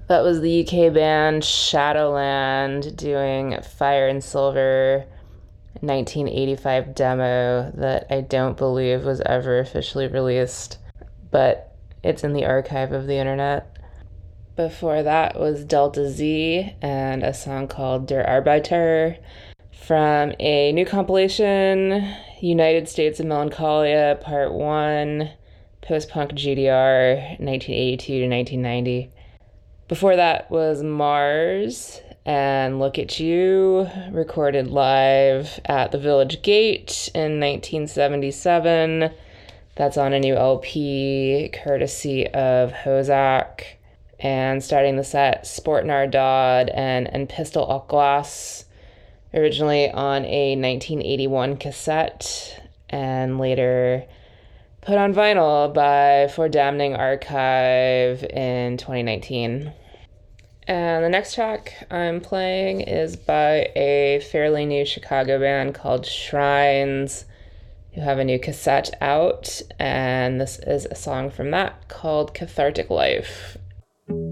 That was the UK band Shadowland doing Fire and Silver 1985 demo that I don't believe was ever officially released, but it's in the archive of the internet. Before that was Delta Z and a song called Der Arbeiter from a new compilation, United States of Melancholia Part 1, Post Punk GDR 1982 to 1990. Before that was Mars and Look at You, recorded live at the Village Gate in 1977. That's on a new LP, courtesy of Hozak. And starting the set, Sportnar Dodd and Pistol Oklas, originally on a 1981 cassette, and later put on vinyl by For Damning Archive in 2019. And the next track I'm playing is by a fairly new Chicago band called Shrines, who have a new cassette out, and this is a song from that called Cathartic Life.